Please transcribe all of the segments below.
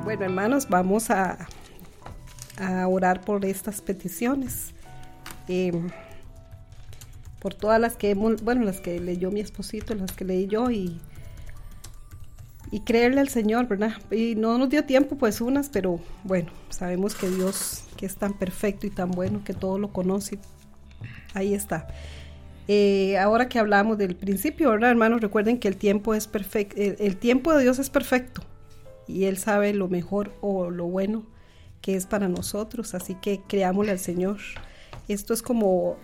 Bueno, hermanos, vamos a orar por estas peticiones. Por todas las que las que leyó mi esposito, las que leí yo, y creerle al Señor, ¿verdad? Y no nos dio tiempo pues unas, pero bueno, sabemos que Dios, que es tan perfecto y tan bueno, que todo lo conoce, ahí está. Ahora que hablamos del principio, ¿verdad, hermanos? Recuerden que el tiempo es perfecto, el tiempo de Dios es perfecto, y Él sabe lo mejor o lo bueno que es para nosotros, así que creámosle al Señor. Esto es como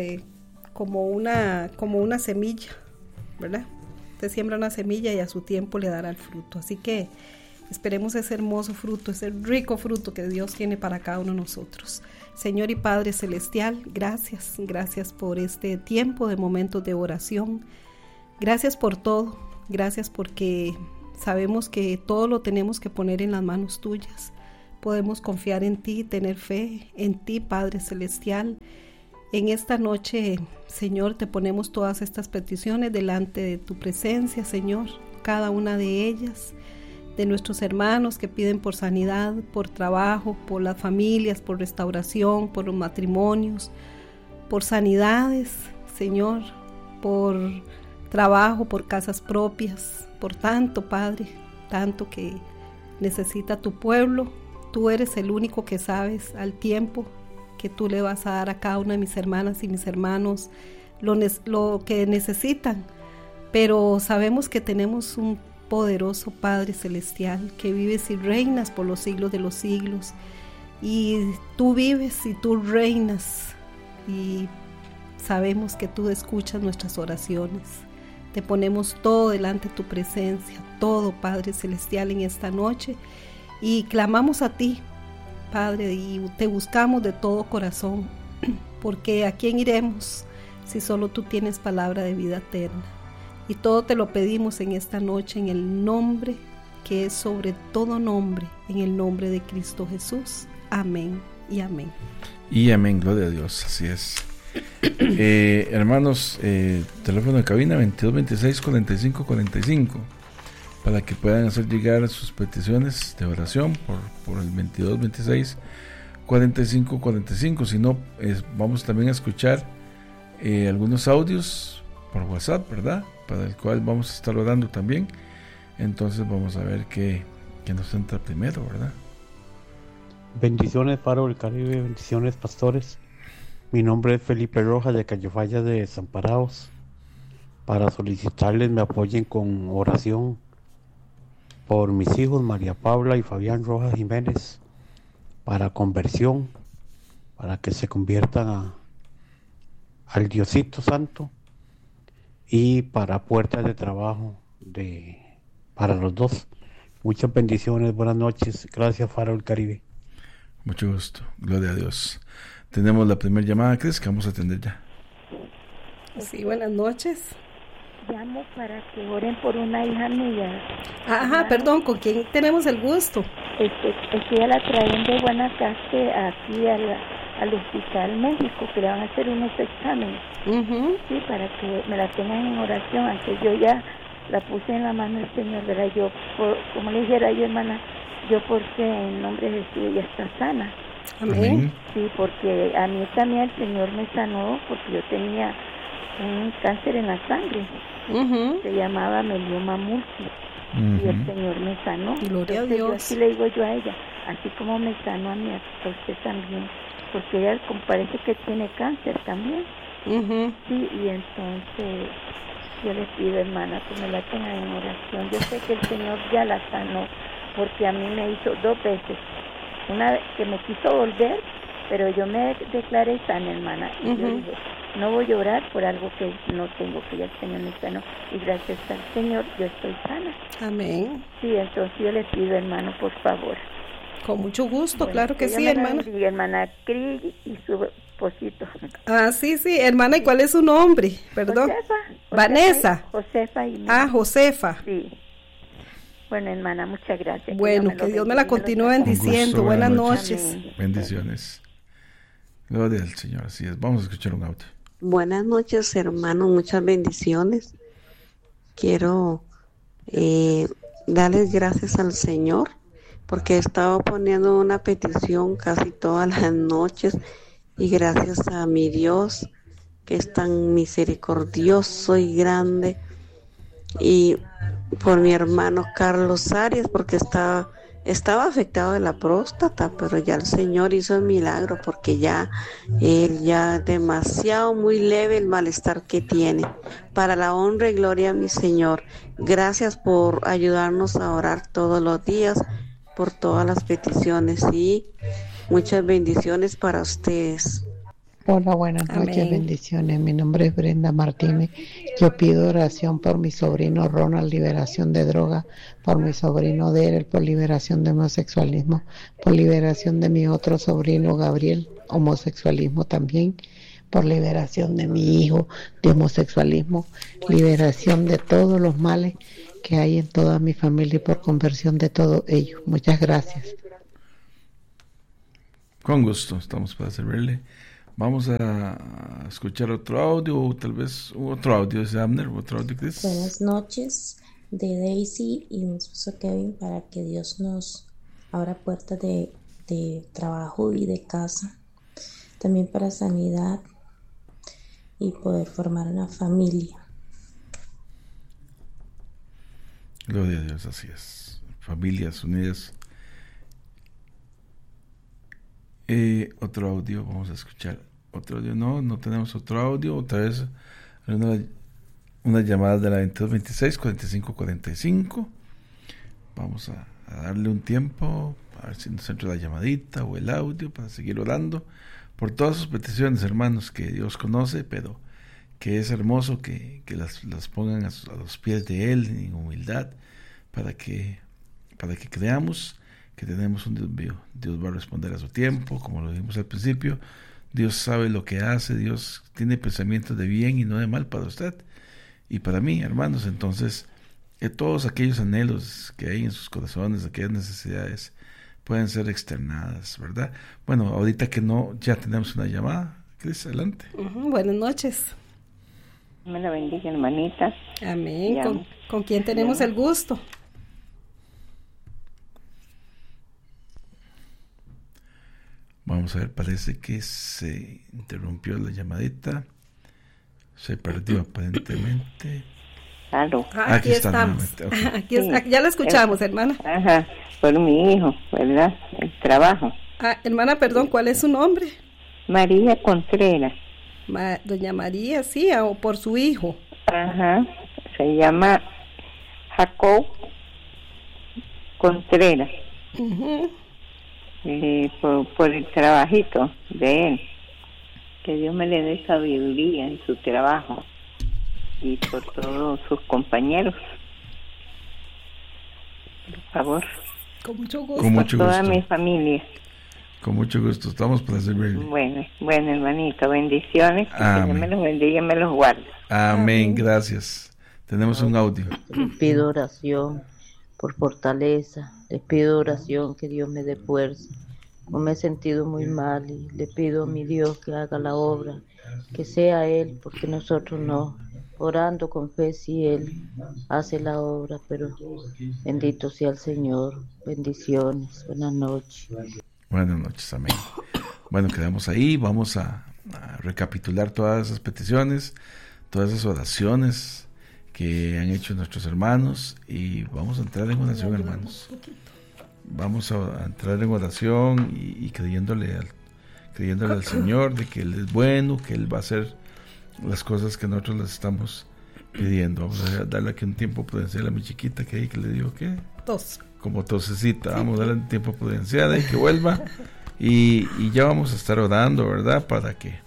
una semilla, ¿verdad? Usted siembra una semilla y a su tiempo le dará el fruto. Así que esperemos ese hermoso fruto, ese rico fruto que Dios tiene para cada uno de nosotros. Señor y Padre Celestial, gracias por este tiempo de momentos de oración. Gracias por todo. Gracias porque sabemos que todo lo tenemos que poner en las manos tuyas. Podemos confiar en ti, tener fe en ti, Padre Celestial. En esta noche, Señor, te ponemos todas estas peticiones delante de tu presencia, Señor, cada una de ellas, de nuestros hermanos que piden por sanidad, por trabajo, por las familias, por restauración, por los matrimonios, por sanidades, Señor, por trabajo, por casas propias, por tanto, Padre, tanto que necesita tu pueblo. Tú eres el único que sabes al tiempo que tú le vas a dar a cada una de mis hermanas y mis hermanos lo que necesitan, pero sabemos que tenemos un poderoso Padre Celestial que vives y reinas por los siglos de los siglos, y tú vives y tú reinas, y sabemos que tú escuchas nuestras oraciones. Te ponemos todo delante de tu presencia, todo, Padre Celestial, en esta noche, y clamamos a ti, Padre, y te buscamos de todo corazón, porque ¿a quién iremos si solo tú tienes palabra de vida eterna? Y todo te lo pedimos en esta noche, en el nombre que es sobre todo nombre, en el nombre de Cristo Jesús. Amén y amén. Y amén, gloria a Dios, así es. Hermanos, teléfono de cabina 2226-4545, para que puedan hacer llegar sus peticiones de oración por el 2226-4545. Si no, vamos también a escuchar algunos audios por WhatsApp, ¿verdad? Para el cual vamos a estar orando también. Entonces vamos a ver qué nos entra primero, ¿verdad? Bendiciones, Faro del Caribe, bendiciones, pastores. Mi nombre es Felipe Rojas, de Callofaya de Desamparados, para solicitarles me apoyen con oración por mis hijos María Paula y Fabián Rojas Jiménez, para conversión, para que se conviertan al Diosito Santo, y para puertas de trabajo para los dos. Muchas bendiciones, buenas noches, gracias, Faro del Caribe. Mucho gusto, gloria a Dios. Tenemos la primera llamada, Cris, que vamos a atender ya. Sí, buenas noches. Llamo para que oren por una hija mía. Ajá, perdón, ¿con quién tenemos el gusto? Es que ya la traen de Guanacaste aquí al Hospital México, que le van a hacer unos exámenes. Uh-huh. Sí, para que me la tengan en oración, aunque yo ya la puse en la mano del Señor, ¿verdad? Yo, como le dijera yo, hermana, yo porque en nombre de Jesús ella está sana. Amén. Sí, porque a mí también el Señor me sanó, porque yo tenía un cáncer en la sangre. Uh-huh. Se llamaba melioma multi. Uh-huh. Y el Señor me sanó. Gloria a Entonces, Dios. yo así le digo yo a ella, así como me sanó a mí, a usted también, porque ella parece que tiene cáncer también. Uh-huh. Sí, y entonces yo le pido, hermana, que me la tengan en oración. Yo sé que el Señor ya la sanó, porque a mí me hizo 2 veces. Una que me quiso volver, pero yo me declaré sana, hermana. Y yo dije, no voy a orar por algo que no tengo, que ya el Señor me sanó. Y gracias al Señor yo estoy sana. Amén. Sí, entonces yo le pido, hermano, por favor. Con mucho gusto, Bueno, claro que sí, hermana. Bendiga, hermana Cris y su esposito. Ah, sí, hermana, ¿y cuál es su nombre? Perdón. Vanessa. Josefa y Josefa. Sí. Bueno, hermana, muchas gracias. Bueno, que Dios me la continúe bendiciendo. Buenas noches. Amén. Bendiciones. Gloria al Señor, así es. Vamos a escuchar un audio. Buenas noches, hermanos, muchas bendiciones. Quiero darles gracias al Señor porque he estado poniendo una petición casi todas las noches y gracias a mi Dios que es tan misericordioso y grande, y por mi hermano Carlos Arias, porque estaba afectado de la próstata, pero ya el Señor hizo el milagro, porque ya demasiado muy leve el malestar que tiene. Para la honra y gloria de mi Señor, gracias por ayudarnos a orar todos los días por todas las peticiones y muchas bendiciones para ustedes. Hola, buenas noches, Amén. bendiciones. Mi nombre es Brenda Martínez. Yo pido oración por mi sobrino Ronald, liberación de droga, por mi sobrino Derel, por liberación de homosexualismo, por liberación de mi otro sobrino Gabriel, homosexualismo también, por liberación de mi hijo de homosexualismo, liberación de todos los males que hay en toda mi familia y por conversión de todos ellos. Muchas gracias. Con gusto, estamos para servirle. Vamos a escuchar otro audio, o tal vez otro audio de Abner, otro audio Chris. Buenas noches de Daisy y mi esposo Kevin, para que Dios nos abra puertas de trabajo y de casa, también para sanidad y poder formar una familia. Gloria a Dios, así es. Familias unidas. Otro audio, vamos a escuchar otro audio. No tenemos otro audio. Otra vez una llamada de la 2226-4545. Vamos a darle un tiempo a ver si nos entra la llamadita o el audio para seguir orando por todas sus peticiones, hermanos, que Dios conoce, pero que es hermoso que las pongan a los pies de Él en humildad, para que creamos que tenemos un Dios vivo. Dios va a responder a su tiempo, como lo dijimos al principio. Dios sabe lo que hace, Dios tiene pensamientos de bien y no de mal para usted y para mí, hermanos. Entonces, todos aquellos anhelos que hay en sus corazones, aquellas necesidades, pueden ser externadas, ¿verdad? Bueno, ahorita que no, ya tenemos una llamada. Cris, adelante. Buenas noches. Me la bendiga, hermanita. Amén. ¿Con quién tenemos el gusto? Vamos a ver, parece que se interrumpió la llamadita. Se perdió aparentemente. Aló. Aquí estamos. Okay. Aquí está. Ya la escuchamos, hermana. Ajá, por mi hijo, ¿verdad? El trabajo. Hermana, perdón, ¿cuál es su nombre? María Contreras. Doña María, sí, o por su hijo. Ajá, se llama Jacob Contreras. Uh-huh. Por el trabajito de él, que Dios me le dé sabiduría en su trabajo y por todos sus compañeros, por favor. Con mucho gusto. Con mucho por toda gusto. mi familia. Con mucho gusto, estamos para servirle. Bueno, hermanito, bendiciones, que Dios me los bendiga y me los guarde. Amén, gracias. Tenemos un audio. Les pido oración por fortaleza, les pido oración que Dios me dé fuerza. No me he sentido muy mal y le pido a mi Dios que haga la obra, que sea Él, porque nosotros no. Orando con fe, sí, Él hace la obra, pero bendito sea el Señor. Bendiciones, buenas noches. Buenas noches, amén. Bueno, quedamos ahí, vamos a recapitular todas esas peticiones, todas esas oraciones que han hecho nuestros hermanos, y vamos a entrar en oración, hermanos. Vamos a entrar en oración y creyéndole al Señor de que Él es bueno, que Él va a hacer las cosas que nosotros les estamos pidiendo. Vamos a darle aquí un tiempo prudencial a mi chiquita que le digo que como tosecita, vamos a darle un tiempo prudencial ahí que vuelva, y ya vamos a estar orando, ¿verdad? Para que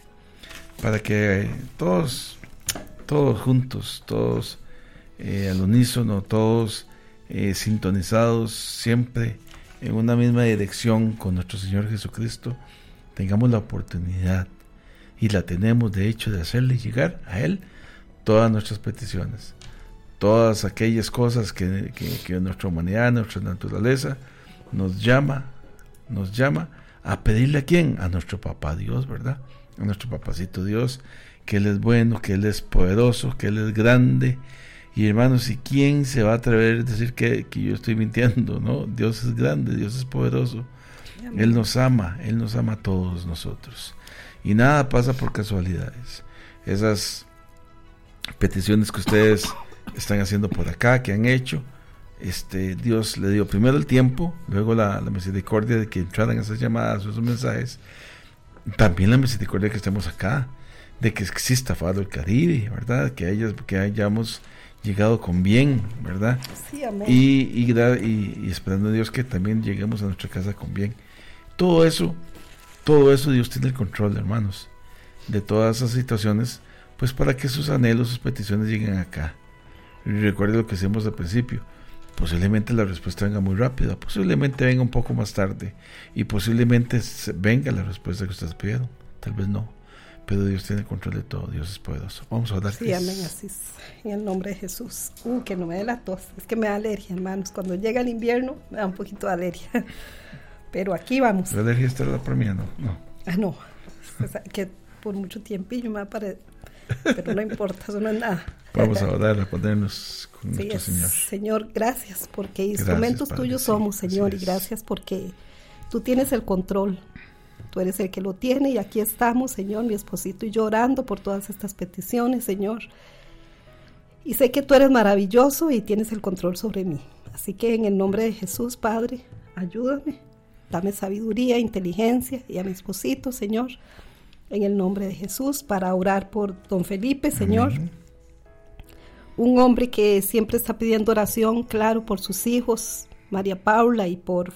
todos juntos, todos al unísono, todos sintonizados siempre en una misma dirección con nuestro Señor Jesucristo, tengamos la oportunidad, y la tenemos de hecho, de hacerle llegar a Él todas nuestras peticiones, todas aquellas cosas que nuestra humanidad, nuestra naturaleza nos llama a pedirle. ¿A quién? A nuestro papá Dios, ¿verdad? A nuestro papacito Dios, que Él es bueno, que Él es poderoso, que Él es grande, Y hermanos, ¿y quién se va a atrever a decir que yo estoy mintiendo? ¿No? Dios es grande, Dios es poderoso. Amén. Él nos ama a todos nosotros. Y nada pasa por casualidades. Esas peticiones que ustedes están haciendo por acá, que han hecho, Dios le dio primero el tiempo, luego la misericordia de que entraran esas llamadas o esos mensajes, también la misericordia de que estemos acá, de que exista Faro del Caribe, ¿verdad? Que hayamos llegado con bien, ¿verdad? Sí, amén. Y esperando a Dios que también lleguemos a nuestra casa con bien. Todo eso Dios tiene el control, hermanos, de todas esas situaciones, pues para que sus anhelos, sus peticiones lleguen acá. Y recuerde lo que hacemos al principio. Posiblemente la respuesta venga muy rápida, posiblemente venga un poco más tarde, y posiblemente venga la respuesta que ustedes pidieron, tal vez no, pero Dios tiene el control de todo, Dios es poderoso. Vamos a orar. Sí, amén, así es, en el nombre de Jesús. Que no me dé la tos, es que me da alergia, hermanos, cuando llega el invierno me da un poquito de alergia, pero aquí vamos. ¿La alergia está para mí? No. No, que por mucho tiempillo me va a parecer, pero no importa, eso no es nada. Vamos a orar, a ponernos con nuestro Señor. Señor, gracias porque instrumentos tuyos somos, Señor, y gracias porque tú tienes el control. Tú eres el que lo tiene y aquí estamos, Señor, mi esposito y yo orando por todas estas peticiones, Señor. Y sé que tú eres maravilloso y tienes el control sobre mí. Así que en el nombre de Jesús, Padre, ayúdame, dame sabiduría, inteligencia y a mi esposito, Señor, en el nombre de Jesús, para orar por don Felipe, Señor. Amén. Un hombre que siempre está pidiendo oración, claro, por sus hijos, María Paula, y por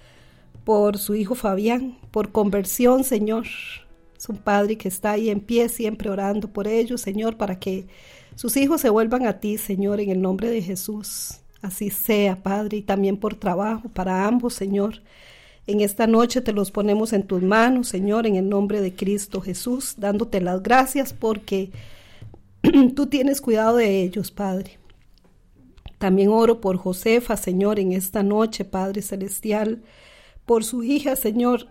su hijo Fabián, por conversión, Señor. Es un padre que está ahí en pie, siempre orando por ellos, Señor, para que sus hijos se vuelvan a ti, Señor, en el nombre de Jesús. Así sea, Padre, y también por trabajo para ambos, Señor. En esta noche te los ponemos en tus manos, Señor, en el nombre de Cristo Jesús, dándote las gracias porque tú tienes cuidado de ellos, Padre. También oro por Josefa, Señor, en esta noche, Padre Celestial, por su hija, Señor,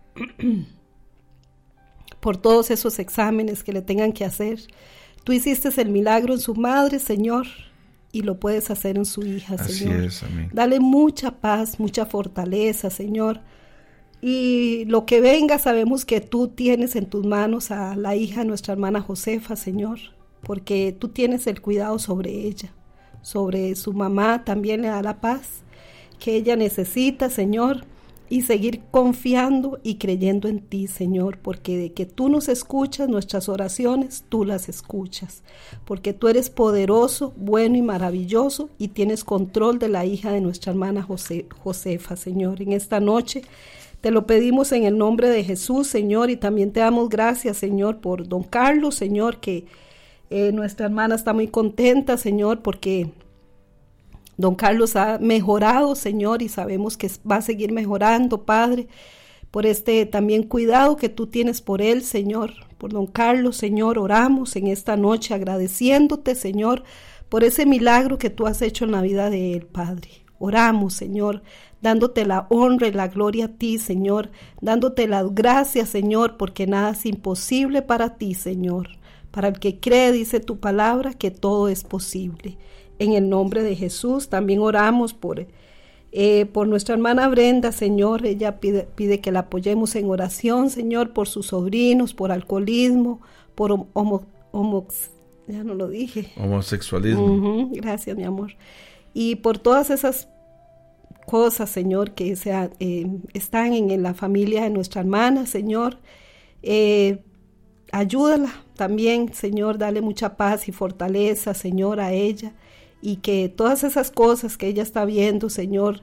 por todos esos exámenes que le tengan que hacer. Tú hiciste el milagro en su madre, Señor, y lo puedes hacer en su hija, Señor. Así es, amén. Dale mucha paz, mucha fortaleza, Señor. Y lo que venga, sabemos que tú tienes en tus manos a la hija de nuestra hermana Josefa, Señor, porque tú tienes el cuidado sobre ella, sobre su mamá, también le da la paz que ella necesita, Señor, y seguir confiando y creyendo en ti, Señor, porque de que tú nos escuchas, nuestras oraciones, tú las escuchas, porque tú eres poderoso, bueno y maravilloso, y tienes control de la hija de nuestra hermana Josefa, Señor. En esta noche te lo pedimos en el nombre de Jesús, Señor, y también te damos gracias, Señor, por don Carlos, Señor, que nuestra hermana está muy contenta, Señor, porque don Carlos ha mejorado, Señor, y sabemos que va a seguir mejorando, Padre, por también cuidado que tú tienes por él, Señor, por don Carlos, Señor. Oramos en esta noche agradeciéndote, Señor, por ese milagro que tú has hecho en la vida de él, Padre. Oramos, Señor, dándote la honra y la gloria a ti, Señor, dándote las gracias, Señor, porque nada es imposible para ti, Señor. Para el que cree, dice tu palabra, que todo es posible. En el nombre de Jesús también oramos por nuestra hermana Brenda, Señor. Ella pide que la apoyemos en oración, Señor, por sus sobrinos, por alcoholismo, por ya no lo dije. Homosexualismo. Gracias, mi amor. Y por todas esas cosas, Señor, que están en la familia de nuestra hermana, Señor. Ayúdala también, Señor, dale mucha paz y fortaleza, Señor, a ella, y que todas esas cosas que ella está viendo, Señor,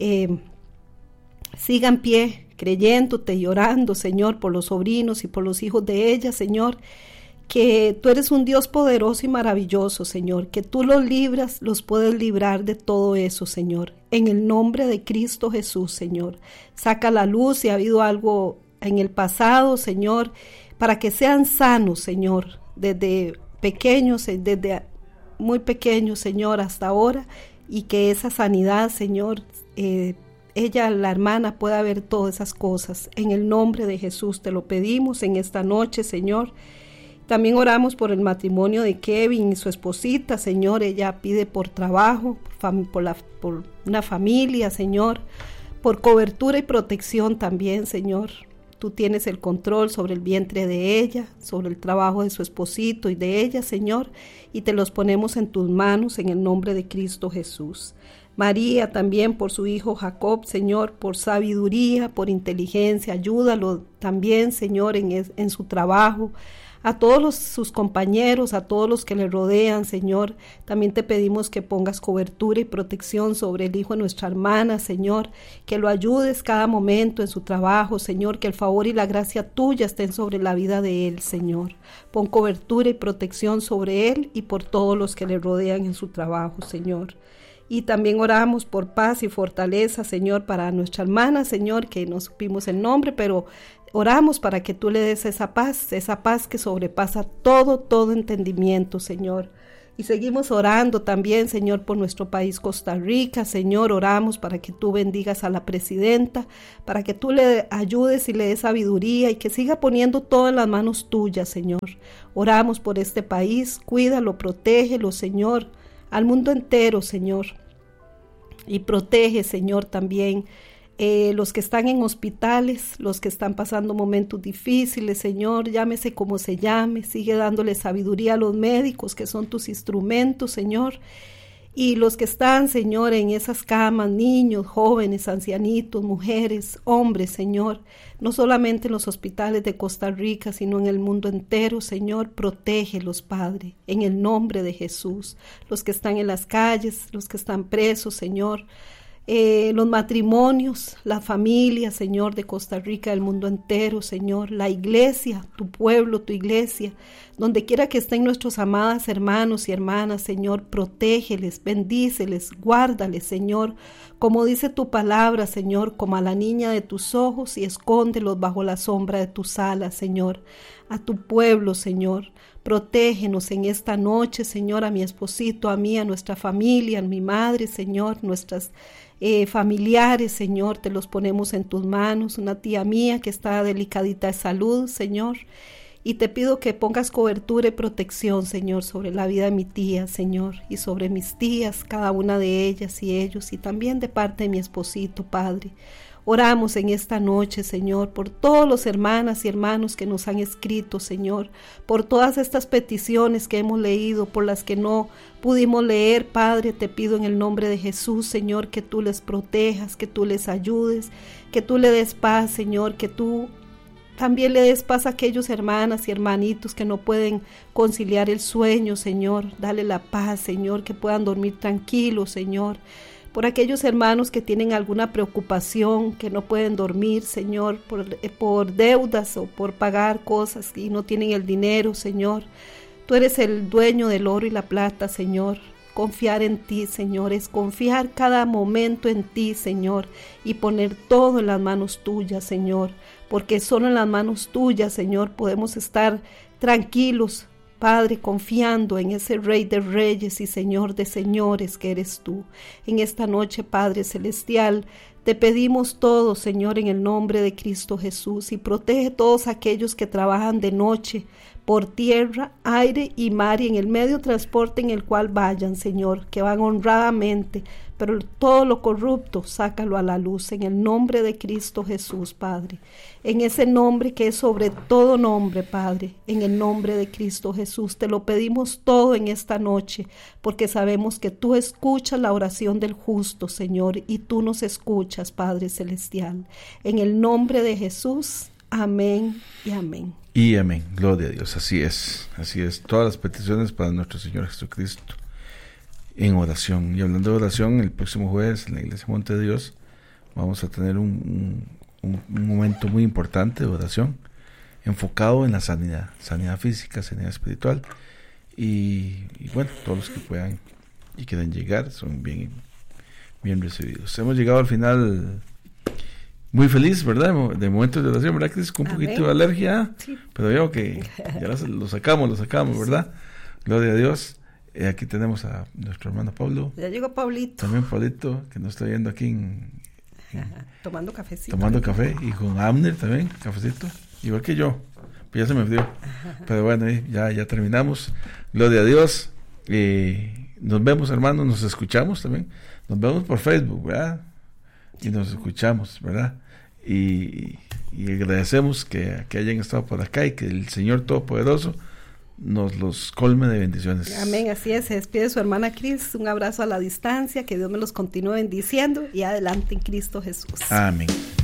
sigan en pie, creyéndote y orando, Señor, por los sobrinos y por los hijos de ella, Señor, que tú eres un Dios poderoso y maravilloso, Señor, que tú los libras, los puedes librar de todo eso, Señor, en el nombre de Cristo Jesús, Señor. Saca la luz si ha habido algo en el pasado, Señor, para que sean sanos, Señor, desde pequeños, desde muy pequeños, Señor, hasta ahora, y que esa sanidad, Señor, ella, la hermana, pueda ver todas esas cosas. En el nombre de Jesús te lo pedimos en esta noche, Señor, También oramos por el matrimonio de Kevin y su esposita, Señor. Ella pide por trabajo, por una familia, Señor, por cobertura y protección también, Señor. Tú tienes el control sobre el vientre de ella, sobre el trabajo de su esposito y de ella, Señor, y te los ponemos en tus manos en el nombre de Cristo Jesús. María también por su hijo Jacob, Señor, por sabiduría, por inteligencia, ayúdalo también, Señor, en su trabajo. A todos sus compañeros, a todos los que le rodean, Señor, también te pedimos que pongas cobertura y protección sobre el hijo de nuestra hermana, Señor, que lo ayudes cada momento en su trabajo, Señor, que el favor y la gracia tuya estén sobre la vida de él, Señor. Pon cobertura y protección sobre él y por todos los que le rodean en su trabajo, Señor. Y también oramos por paz y fortaleza, Señor, para nuestra hermana, Señor, que no supimos el nombre, pero oramos para que tú le des esa paz que sobrepasa todo entendimiento, Señor. Y seguimos orando también, Señor, por nuestro país Costa Rica, Señor, oramos para que tú bendigas a la presidenta, para que tú le ayudes y le des sabiduría y que siga poniendo todo en las manos tuyas, Señor. Oramos por este país, cuídalo, protégelo, Señor, al mundo entero, Señor. Y protege, Señor, también los que están en hospitales, los que están pasando momentos difíciles, Señor, llámese como se llame, sigue dándole sabiduría a los médicos que son tus instrumentos, Señor, y los que están, Señor, en esas camas, niños, jóvenes, ancianitos, mujeres, hombres, Señor, no solamente en los hospitales de Costa Rica, sino en el mundo entero, Señor, protégelos, Padre, en el nombre de Jesús, los que están en las calles, los que están presos, Señor, los matrimonios, la familia, Señor, de Costa Rica, del mundo entero, Señor, la iglesia, tu pueblo, tu iglesia, donde quiera que estén nuestros amadas hermanos y hermanas, Señor, protégeles, bendíceles, guárdales, Señor, como dice tu palabra, Señor, como a la niña de tus ojos y escóndelos bajo la sombra de tus alas, Señor, a tu pueblo, Señor. Protégenos en esta noche, Señor, a mi esposito, a mí, a nuestra familia, a mi madre, Señor, nuestras familiares, Señor, te los ponemos en tus manos, una tía mía que está delicadita de salud, Señor, y te pido que pongas cobertura y protección, Señor, sobre la vida de mi tía, Señor, y sobre mis tías, cada una de ellas y ellos, y también de parte de mi esposito, Padre. Oramos en esta noche, Señor, por todos los hermanas y hermanos que nos han escrito, Señor, por todas estas peticiones que hemos leído, por las que no pudimos leer, Padre, te pido en el nombre de Jesús, Señor, que tú les protejas, que tú les ayudes, que tú le des paz, Señor, que tú también le des paz a aquellos hermanas y hermanitos que no pueden conciliar el sueño, Señor, dale la paz, Señor, que puedan dormir tranquilos, Señor. Por aquellos hermanos que tienen alguna preocupación, que no pueden dormir, Señor, por deudas o por pagar cosas y no tienen el dinero, Señor. Tú eres el dueño del oro y la plata, Señor. Confiar en ti, Señor, es confiar cada momento en ti, Señor, y poner todo en las manos tuyas, Señor, porque solo en las manos tuyas, Señor, podemos estar tranquilos, Padre, confiando en ese Rey de Reyes y Señor de Señores que eres tú. En esta noche, Padre Celestial, te pedimos todo, Señor, en el nombre de Cristo Jesús, y protege todos aquellos que trabajan de noche, por tierra, aire y mar, y en el medio de transporte en el cual vayan, Señor, que van honradamente, pero todo lo corrupto, sácalo a la luz, en el nombre de Cristo Jesús, Padre. En ese nombre que es sobre todo nombre, Padre, en el nombre de Cristo Jesús, te lo pedimos todo en esta noche, porque sabemos que tú escuchas la oración del justo, Señor, y tú nos escuchas, Padre Celestial. En el nombre de Jesús, amén y amén. Y amén, gloria a Dios, así es, todas las peticiones para nuestro Señor Jesucristo en oración. Y hablando de oración, el próximo jueves en la Iglesia Monte de Dios vamos a tener un momento muy importante de oración enfocado en la sanidad física, sanidad espiritual, y bueno, todos los que puedan y quieran llegar son bien recibidos. Hemos llegado al final. Muy feliz, ¿verdad? De momentos de oración, ¿verdad, Cris? Con un poquito de alergia, sí. Pero veo que ya lo sacamos, ¿verdad? Sí. Gloria a Dios. Aquí tenemos a nuestro hermano Pablo. Ya llegó Pablito. También Pablito, que nos está viendo aquí tomando cafecito. Tomando café, y con Abner también, cafecito. Igual que yo. ya se me olvidó. Pero bueno, ya terminamos. Gloria a Dios. Nos vemos, hermanos, nos escuchamos también. Nos vemos por Facebook, ¿verdad? Y nos escuchamos, ¿verdad? Y agradecemos que hayan estado por acá y que el Señor Todopoderoso nos los colme de bendiciones. Amén, así es. Se despide su hermana Cris. Un abrazo a la distancia. Que Dios me los continúe bendiciendo y adelante en Cristo Jesús. Amén.